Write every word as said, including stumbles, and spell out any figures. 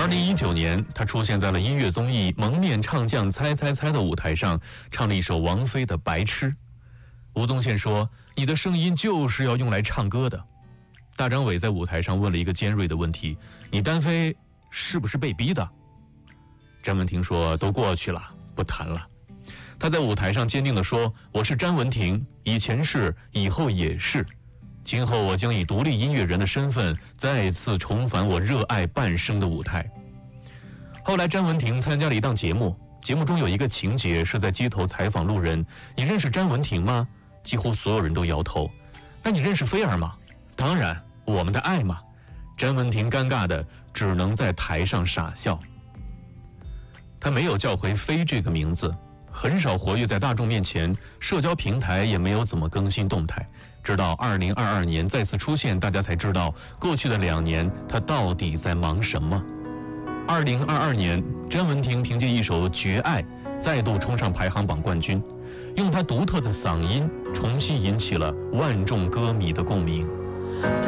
二零一九年，他出现在了音乐综艺《蒙面唱将猜猜猜》的舞台上，唱了一首王菲的《白痴》。吴宗宪说：“你的声音就是要用来唱歌的。”大张伟在舞台上问了一个尖锐的问题：“你单飞是不是被逼的？”詹雯婷说：“都过去了，不谈了。”他在舞台上坚定地说：“我是詹雯婷，以前是，以后也是。今后我将以独立音乐人的身份再次重返我热爱半生的舞台。”后来詹雯婷参加了一档节目，节目中有一个情节是在街头采访路人：“你认识詹雯婷吗？”几乎所有人都摇头。“那你认识菲儿吗？”“当然，我们的爱嘛。”詹雯婷尴尬的只能在台上傻笑。他没有叫回菲这个名字，很少活跃在大众面前，社交平台也没有怎么更新动态。直到二零二二年再次出现，大家才知道过去的两年他到底在忙什么。二零二二年，詹雯婷凭借一首《绝爱》再度冲上排行榜冠军，用她独特的嗓音重新引起了万众歌迷的共鸣。